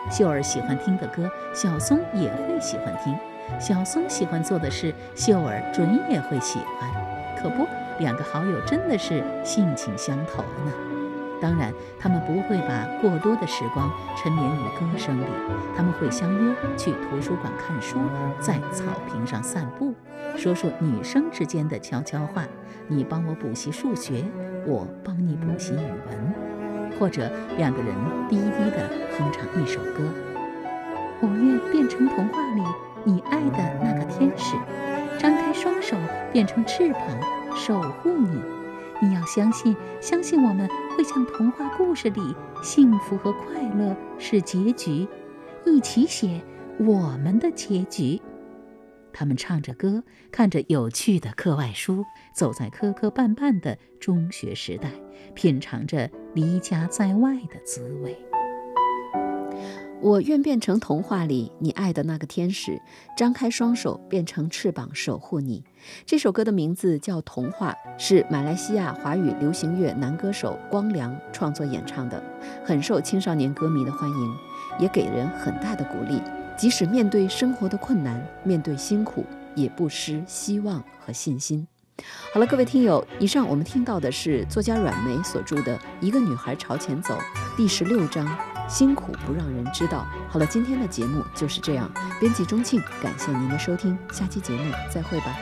秀儿喜欢听的歌，小松也会喜欢听；小松喜欢做的事，秀儿准也会喜欢。可不，两个好友真的是性情相投呢。当然，他们不会把过多的时光沉湎于歌声里，他们会相约去图书馆看书，在草坪上散步，说说女生之间的悄悄话，你帮我补习数学，我帮你补习语文，或者两个人低低地哼唱一首歌。我愿变成童话里你爱的那个天使，张开双手变成翅膀守护你。你要相信我们会像童话故事里，幸福和快乐是结局，一起写我们的结局。他们唱着歌，看着有趣的课外书，走在磕磕绊绊的中学时代，品尝着离家在外的滋味。 我愿变成童话里你爱的那个天使，张开双手变成翅膀守护你。这首歌的名字叫《童话》，是马来西亚华语流行乐男歌手光良创作演唱的，很受青少年歌迷的欢迎，也给人很大的鼓励。即使面对生活的困难，面对辛苦，也不失希望和信心。好了，各位听友，以上我们听到的是作家阮梅所著的《一个女孩朝前走》第16章，辛苦不让人知道。好了，今天的节目就是这样。编辑钟庆，感谢您的收听，下期节目再会吧。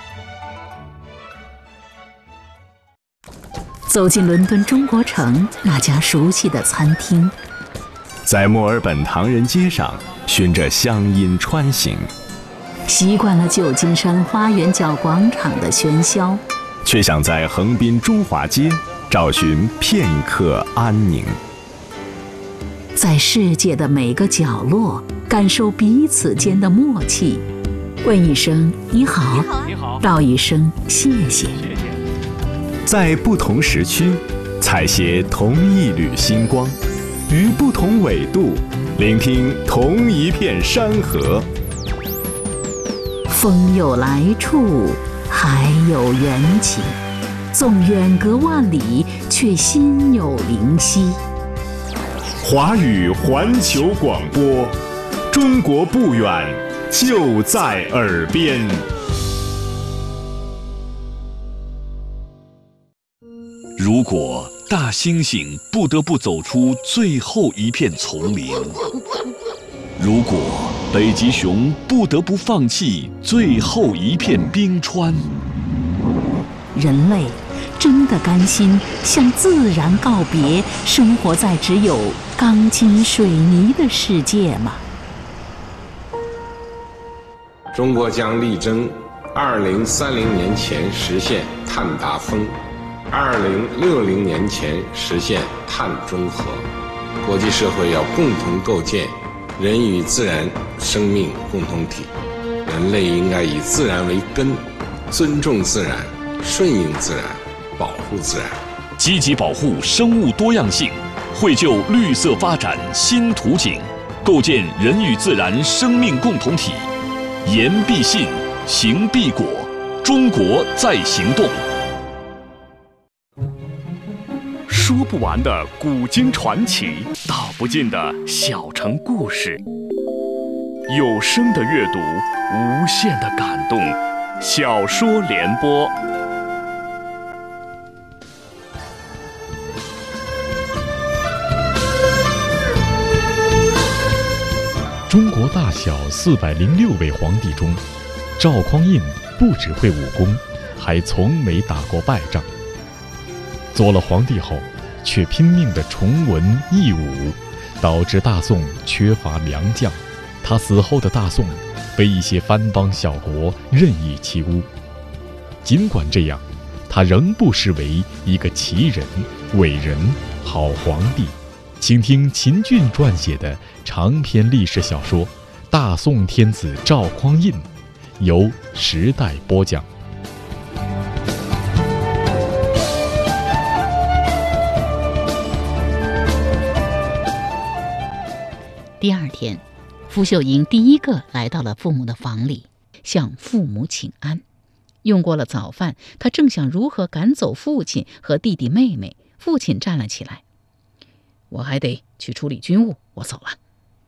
走进伦敦中国城那家熟悉的餐厅， 在墨尔本唐人街上循着乡音穿行， 习惯了旧金山花园角广场的喧嚣， 却想在横滨中华街找寻片刻安宁。 在世界的每个角落感受彼此间的默契，问一声你好，道一声谢谢。 在不同时区采撷同一缕星光，于不同纬度聆听同一片山河。 风有来处，海有缘起，纵远隔万里，却心有灵犀。 华语环球广播，中国不远，就在耳边。 如果大猩猩不得不走出最后一片丛林，如果北极熊不得不放弃最后一片冰川， 人类真的甘心向自然告别，生活在只有钢筋水泥的世界吗？ 中国将力争2030年前实现碳达峰，2060年前实现碳中和。国际社会要共同构建人与自然生命共同体，人类应该以自然为根，尊重自然，顺应自然，保护自然， 积极保护生物多样性，绘就绿色发展新图景，构建人与自然生命共同体。言必信，行必果，中国在行动。说不完的古今传奇，道不尽的小城故事，有声的阅读，无限的感动。小说联播。 中国大小406位皇帝中，赵匡胤不只会武功，还从没打过败仗。做了皇帝后，却拼命地崇文抑武，导致大宋缺乏良将。他死后的大宋被一些藩邦小国任意欺污。尽管这样，他仍不失为一个奇人、伟人、好皇帝。请听秦俊撰写的长篇历史小说《大宋天子赵匡胤》，由时代播讲。 第二天，傅秀英第一个来到了父母的房里，向父母请安。用过了早饭，他正想如何赶走父亲和弟弟妹妹，父亲站了起来：“我还得去处理军务，我走了。”